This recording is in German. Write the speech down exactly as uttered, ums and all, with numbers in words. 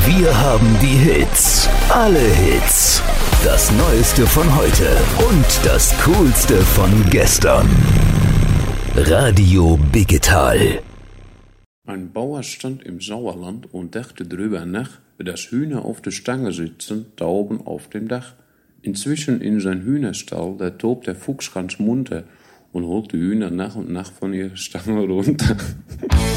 Wir haben die Hits. Alle Hits. Das Neueste von heute und das Coolste von gestern. Radio Biggetal. Ein Bauer stand im Sauerland und dachte drüber nach, dass Hühner auf der Stange sitzen, da oben auf dem Dach. Inzwischen in sein Hühnerstall, da tobt der Fuchs ganz munter und holt die Hühner nach und nach von ihrer Stange runter.